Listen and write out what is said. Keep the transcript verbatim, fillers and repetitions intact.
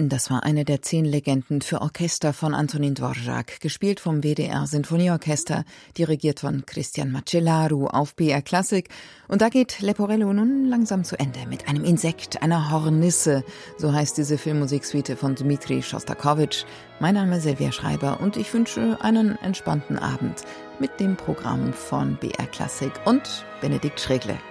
Das war eine der zehn Legenden für Orchester von Antonín Dvořák, gespielt vom W D R Sinfonieorchester, dirigiert von Cristian Macellaro auf B R Klassik. Und da geht Leporello nun langsam zu Ende mit einem Insekt, einer Hornisse. So heißt diese Filmmusiksuite von Dmitri Schostakowitsch. Mein Name ist Silvia Schreiber und ich wünsche einen entspannten Abend mit dem Programm von B R Klassik und Benedikt Schregle.